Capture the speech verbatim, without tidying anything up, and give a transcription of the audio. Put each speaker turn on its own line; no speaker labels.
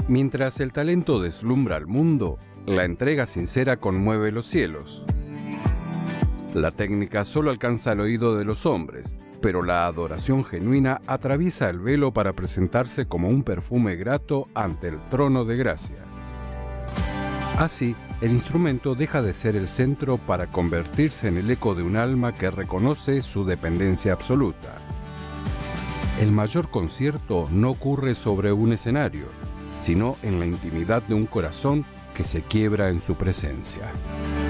Mientras el talento deslumbra al mundo, la entrega sincera conmueve los cielos. La técnica solo alcanza el oído de los hombres, pero la adoración genuina atraviesa el velo para presentarse como un perfume grato ante el trono de gracia. Así, el instrumento deja de ser el centro para convertirse en el eco de un alma que reconoce su dependencia absoluta. El mayor concierto no ocurre sobre un escenario, sino en la intimidad de un corazón que se quiebra en su presencia.